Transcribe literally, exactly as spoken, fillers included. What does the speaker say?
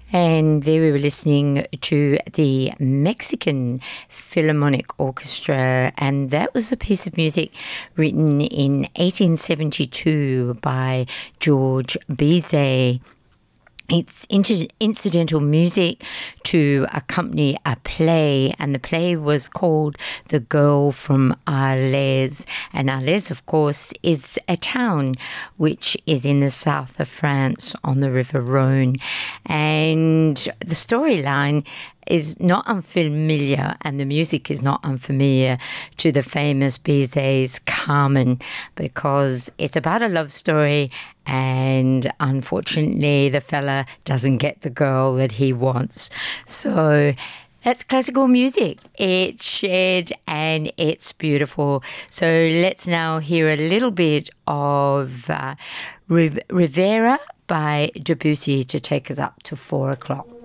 And there we were listening to the Mexican Philharmonic Orchestra, and that was a piece of music written in eighteen seventy-two by George Bizet. It's inter- incidental music to accompany a play, and the play was called The Girl from Arles. And Arles, of course, is a town which is in the south of France on the River Rhone. And the storyline is not unfamiliar, and the music is not unfamiliar to the famous Bizet's Carmen, because it's about a love story, and unfortunately the fella doesn't get the girl that he wants. So that's classical music. It's shared and it's beautiful. So let's now hear a little bit of uh, Riv- Rivera by Debussy to take us up to four o'clock.